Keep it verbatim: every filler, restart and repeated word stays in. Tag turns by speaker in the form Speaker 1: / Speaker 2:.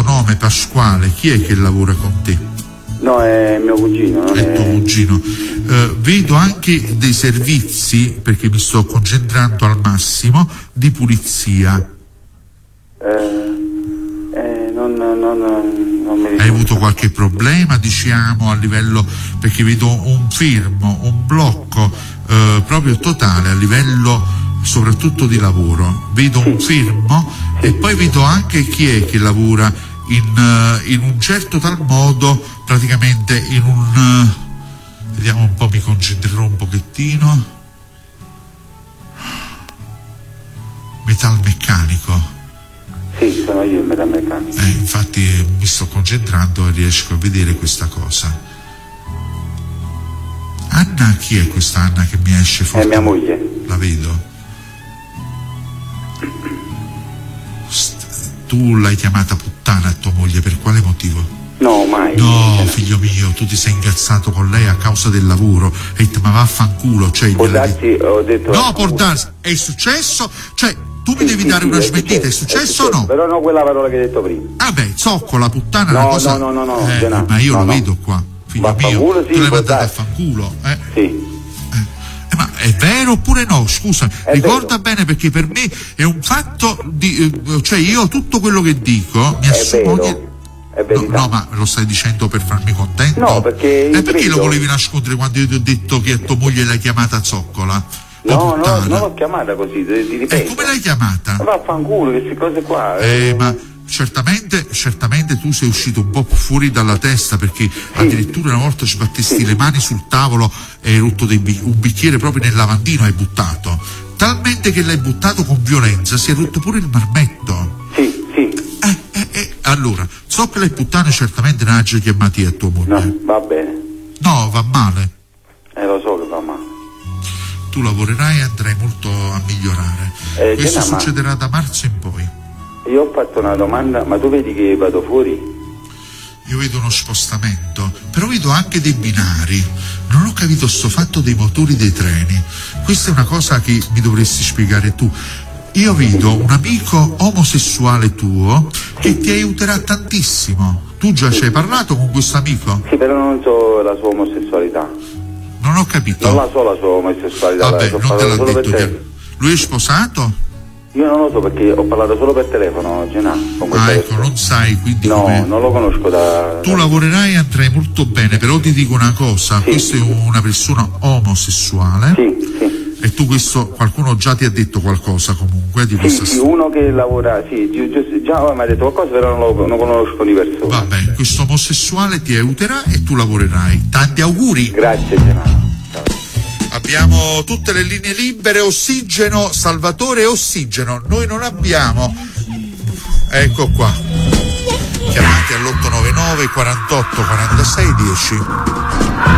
Speaker 1: nome Pasquale, chi è che lavora con te?
Speaker 2: No, è mio cugino. Non
Speaker 1: è,
Speaker 2: è
Speaker 1: tuo cugino. Eh, vedo anche dei servizi, perché mi sto concentrando al massimo, di pulizia.
Speaker 2: Eh, eh, non, non, non, non mi ricordo.
Speaker 1: Hai avuto qualche problema, diciamo, a livello, perché vedo un fermo, un blocco eh, proprio totale a livello soprattutto di lavoro, vedo un fermo e poi vedo anche chi è che lavora in, in un certo tal modo, praticamente in un, vediamo un po', mi concentrerò un pochettino, metalmeccanico.
Speaker 2: Sì, sono io il metalmeccanico.
Speaker 1: Eh, infatti eh, mi sto concentrando e riesco a vedere questa cosa. Anna, chi è questa Anna che mi esce fuori?
Speaker 2: È mia moglie.
Speaker 1: La vedo. Tu l'hai chiamata puttana a tua moglie, per quale motivo?
Speaker 2: No, mai.
Speaker 1: No, figlio mio, tu ti sei incazzato con lei a causa del lavoro e te ma vaffanculo, cioè
Speaker 2: può darsi, ho detto
Speaker 1: no, può darsi, è successo, cioè tu mi
Speaker 2: sì,
Speaker 1: devi
Speaker 2: sì,
Speaker 1: dare
Speaker 2: sì,
Speaker 1: una
Speaker 2: è
Speaker 1: smentita, è
Speaker 2: successo,
Speaker 1: successo o no?
Speaker 2: Però non quella parola che hai detto prima.
Speaker 1: Vabbè, zoccola, puttana,
Speaker 2: no,
Speaker 1: una cosa.
Speaker 2: No, no, no, no,
Speaker 1: eh,
Speaker 2: no
Speaker 1: ma io
Speaker 2: no,
Speaker 1: lo
Speaker 2: no.
Speaker 1: vedo qua, figlio
Speaker 2: Vaffanculo,
Speaker 1: mio,
Speaker 2: sì,
Speaker 1: tu l'hai
Speaker 2: può
Speaker 1: mandata a
Speaker 2: darsi.
Speaker 1: fanculo, eh?
Speaker 2: Sì.
Speaker 1: Eh, ma è vero oppure no? Scusa,
Speaker 2: è
Speaker 1: ricorda
Speaker 2: vero.
Speaker 1: bene, perché per me è un fatto di, eh, cioè io tutto quello che dico mi
Speaker 2: È
Speaker 1: assumo
Speaker 2: vero.
Speaker 1: che
Speaker 2: È verità.
Speaker 1: no, no, ma lo stai dicendo per farmi contento?
Speaker 2: No, perché
Speaker 1: E perché
Speaker 2: credo...
Speaker 1: lo volevi nascondere quando io ti ho detto che a tua moglie l'hai chiamata zoccola?
Speaker 2: No, no, non l'ho chiamata così, ti ripeto.
Speaker 1: E come l'hai chiamata?
Speaker 2: Ma vaffanculo, queste cose qua.
Speaker 1: Eh, ma certamente, certamente tu sei uscito un po' fuori dalla testa, perché sì. addirittura una volta ci battesti sì. le mani sul tavolo e hai rotto dei, un bicchiere proprio nel lavandino, hai buttato. Talmente che l'hai buttato con violenza, si è rotto pure il marmetto.
Speaker 2: Sì, sì.
Speaker 1: Eh, eh, eh, allora, so che le puttane certamente non hanno chiamati a tua moglie.
Speaker 2: No, va bene.
Speaker 1: No, va male.
Speaker 2: Eh, lo so che va male.
Speaker 1: Tu lavorerai e andrai molto a migliorare.
Speaker 2: Eh,
Speaker 1: Questo
Speaker 2: Genna,
Speaker 1: succederà da marzo in poi.
Speaker 2: Io ho fatto una domanda, ma tu vedi che vado fuori?
Speaker 1: Io vedo uno spostamento, però vedo anche dei binari. Non ho capito sto fatto dei motori dei treni. Questa è una cosa che mi dovresti spiegare tu. Io vedo un amico omosessuale tuo che ti aiuterà tantissimo. Tu già ci hai parlato con questo amico?
Speaker 2: Sì, però non so la sua omosessualità.
Speaker 1: Non ho capito.
Speaker 2: Non la so la sua omosessualità.
Speaker 1: Vabbè,
Speaker 2: la,
Speaker 1: non te l'ha
Speaker 2: solo
Speaker 1: detto.
Speaker 2: per
Speaker 1: Che... Lui è sposato?
Speaker 2: Io non lo so perché ho parlato solo per telefono, Genà.
Speaker 1: Ah, ecco, non sai, quindi
Speaker 2: no,
Speaker 1: come...
Speaker 2: non lo conosco da...
Speaker 1: Tu lavorerai e andrai molto bene, però ti dico una cosa,
Speaker 2: sì.
Speaker 1: questa è una persona omosessuale.
Speaker 2: Sì, sì.
Speaker 1: E tu questo, qualcuno già ti ha detto qualcosa comunque di
Speaker 2: sì,
Speaker 1: questa
Speaker 2: sì,
Speaker 1: storia?
Speaker 2: uno che lavora, sì, già, già mi ha detto qualcosa, però non lo non conosco di persona.
Speaker 1: Va bene, questo omosessuale ti aiuterà e tu lavorerai. Tanti auguri!
Speaker 2: Grazie, Genà.
Speaker 1: Abbiamo tutte le linee libere, ossigeno, Salvatore ossigeno, noi non abbiamo. Ecco qua. Chiamate all'otto nove nove quarantotto quarantasei dieci.